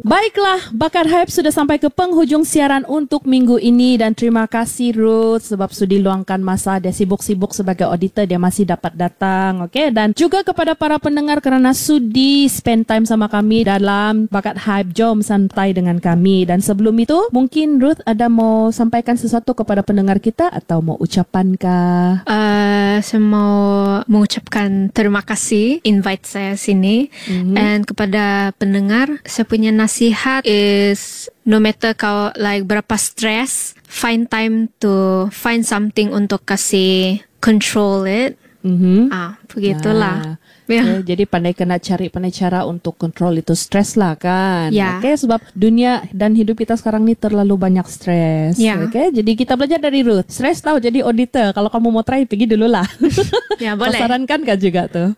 Baiklah, Bakat Hype sudah sampai ke penghujung siaran untuk minggu ini dan terima kasih Ruth sebab sudi luangkan masa. Dia sibuk-sibuk sebagai auditor, dia masih dapat datang, okey? Dan juga kepada para pendengar kerana sudi spend time sama kami dalam Bakat Hype. Jom santai dengan kami. Dan sebelum itu, mungkin Ruth ada mau sampaikan sesuatu kepada pendengar kita atau mau ucapankah? Saya mau mengucapkan terima kasih invite saya sini. And kepada pendengar, saya punya nasihat is no matter kau like berapa stress, find time to find something untuk kasih control it. Begitulah. Okay, jadi pandai cari cara untuk kontrol itu stres lah kan. Okay, sebab dunia dan hidup kita sekarang ni terlalu banyak stres. Okay, jadi kita belajar dari Ruth. Stres tahu jadi auditor. Kalau kamu mau try, pergi dulu lah. Boleh. Sarankan kan juga tuh?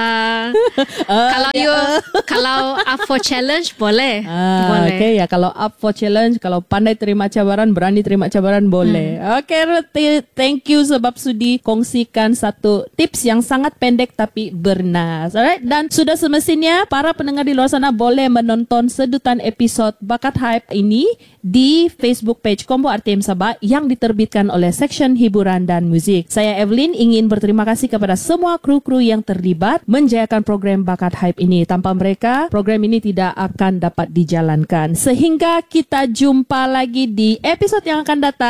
Kalau up for challenge boleh. Boleh. Okay, ya kalau up for challenge, kalau pandai terima cabaran, berani terima cabaran boleh. Okay, Ruth, thank you sebab sudi kongsikan satu tips yang sangat pendek tapi bernas. Alright, dan sudah semestinya para pendengar di luar sana boleh menonton sedutan episod Bakat Hype ini di Facebook page Combo RTM Sabah yang diterbitkan oleh Seksyen Hiburan dan Muzik. Saya Evelyn ingin berterima kasih kepada semua kru-kru yang terlibat menjayakan program Bakat Hype ini. Tanpa mereka, program ini tidak akan dapat dijalankan. Sehingga kita jumpa lagi di episod yang akan datang.